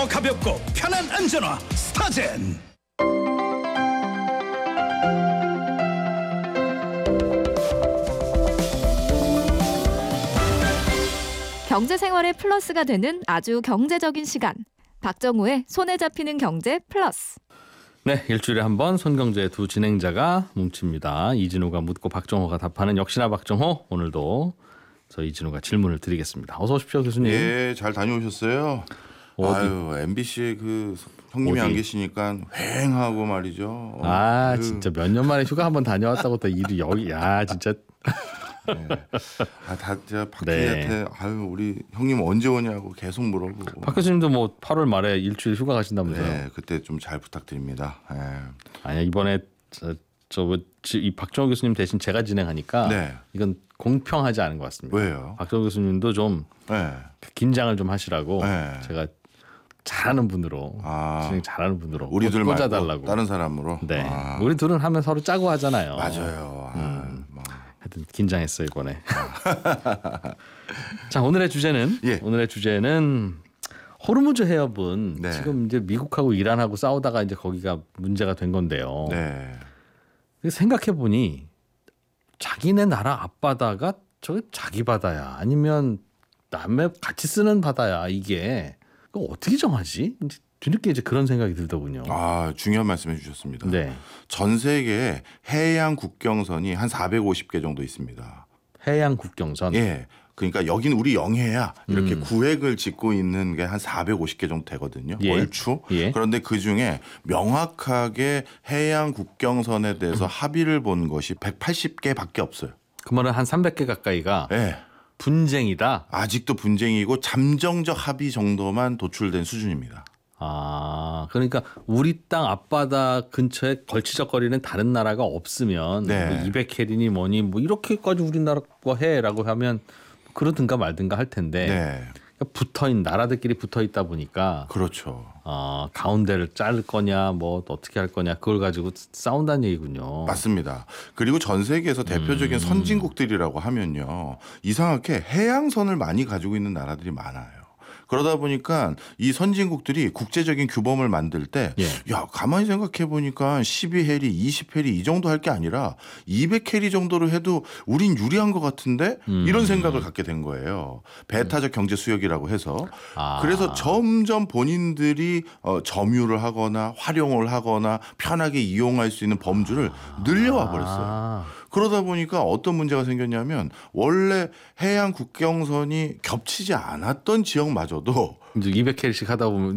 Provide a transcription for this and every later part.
더 가볍고 편한 안전화 스타젠. 경제 생활의 플러스가 되는 아주 경제적인 시간. 박정호의 손에 잡히는 경제 플러스. 네, 일주일에 한 번 손경제의 두 진행자가 뭉칩니다. 이진우가 묻고 박정호가 답하는 역시나 박정호. 오늘도 저 이진우가 질문을 드리겠습니다. 어서 오십시오, 교수님. 예, 잘 다녀오셨어요? 아유, MBC에 그 형님이 안 계시니까 휑하고 말이죠. 진짜 몇 년 만에 휴가 한번 다녀왔다고 또 일이 여기 진짜. 네. 다 제가 박 기자한테 우리 형님 언제 오냐고 계속 물어보고. 박 교수님도 뭐 8월 말에 일주일 휴가 가신다면서요? 네, 그때 좀 잘 부탁드립니다. 네. 아니야, 이번에 이 박정호 교수님 대신 제가 진행하니까 이건 공평하지 않은 것 같습니다. 왜요? 박정호 교수님도 좀 긴장을 좀 하시라고 제가 잘하는 분으로 진행 잘하는 분으로 우리들 꽂아달라고. 말고 다른 사람으로. 네, 우리 둘은 하면 서로 짜고 하잖아요. 맞아요. 하여튼 긴장했어요 이번에. 자, 오늘의 주제는 호르무즈 해협은 지금 이제 미국하고 이란하고 싸우다가 이제 거기가 문제가 된 건데요. 생각해 보니 자기네 나라 앞바다가 저게 자기 바다야 아니면 남의 같이 쓰는 바다야, 이게 그거 어떻게 정하지? 뒤늦게 이제 그런 생각이 들더군요. 중요한 말씀해 주셨습니다. 네. 전 세계에 해양 국경선이 한 450개 정도 있습니다. 해양 국경선. 예. 그러니까 여긴 우리 영해야 이렇게 구획을 짓고 있는 게 한 450개 정도 되거든요. 얼추. 그런데 그중에 명확하게 해양 국경선에 대해서 합의를 본 것이 180개밖에 없어요. 그 말은 한 300개 가까이가 분쟁이다. 아직도 분쟁이고 잠정적 합의 정도만 도출된 수준입니다. 그러니까 우리 땅 앞바다 근처에 걸치적거리는 다른 나라가 없으면 뭐 200캐리니 뭐니 뭐 이렇게까지 우리나라 거 해라고 하면 그러든가 말든가 할 텐데 붙어있는 나라들끼리 붙어있다 보니까 그렇죠. 가운데를 자를 거냐 뭐 어떻게 할 거냐 그걸 가지고 싸운다는 얘기군요. 맞습니다. 그리고 전 세계에서 대표적인 선진국들이라고 하면요, 이상하게 해양선을 많이 가지고 있는 나라들이 많아요. 그러다 보니까 이 선진국들이 국제적인 규범을 만들 때 가만히 생각해 보니까 12해리, 20해리 이 정도 할 게 아니라 200해리 정도로 해도 우린 유리한 것 같은데 이런 생각을 갖게 된 거예요. 배타적 경제 수역이라고 해서. 그래서 점점 본인들이 점유를 하거나 활용을 하거나 편하게 이용할 수 있는 범주를 늘려와 버렸어요. 그러다 보니까 어떤 문제가 생겼냐면 원래 해양 국경선이 겹치지 않았던 지역마저도 이제 200캐리씩 하다 보면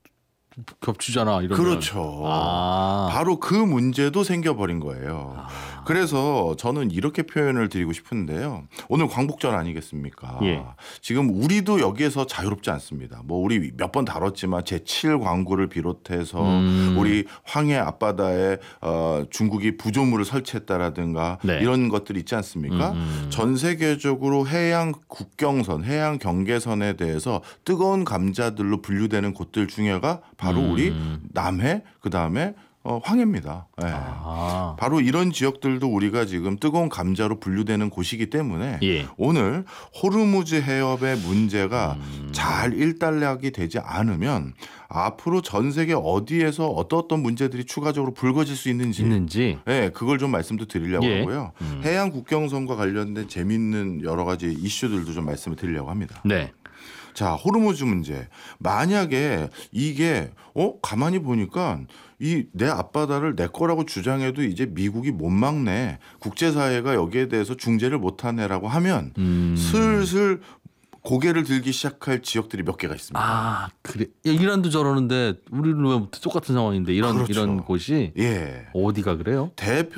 겹치잖아 이러면. 그렇죠. 바로 그 문제도 생겨버린 거예요. 그래서 저는 이렇게 표현을 드리고 싶은데요. 오늘 광복절 아니겠습니까? 지금 우리도 여기에서 자유롭지 않습니다. 뭐 우리 몇 번 다뤘지만 제7 광구를 비롯해서 우리 황해 앞바다에 중국이 부조물을 설치했다라든가 이런 것들이 있지 않습니까? 전 세계적으로 해양 국경선, 해양 경계선에 대해서 뜨거운 감자들로 분류되는 곳들 중에가 바로 우리 남해, 그다음에 황해입니다. 바로 이런 지역들도 우리가 지금 뜨거운 감자로 분류되는 곳이기 때문에 오늘 호르무즈 해협의 문제가 잘 일단락이 되지 않으면 앞으로 전 세계 어디에서 어떤 문제들이 추가적으로 불거질 수 있는지 그걸 좀 말씀도 드리려고 하고요. 해양 국경선과 관련된 재미있는 여러 가지 이슈들도 좀 말씀을 드리려고 합니다. 자, 호르무즈 문제. 만약에 이게 가만히 보니까 이 내 앞바다를 내 거라고 주장해도 이제 미국이 못 막네, 국제사회가 여기에 대해서 중재를 못하네라고 하면 슬슬 고개를 들기 시작할 지역들이 몇 개가 있습니다. 그래. 이란도 저러는데 우리는 왜 똑같은 상황인데 이런 곳이 어디가 그래요? 대표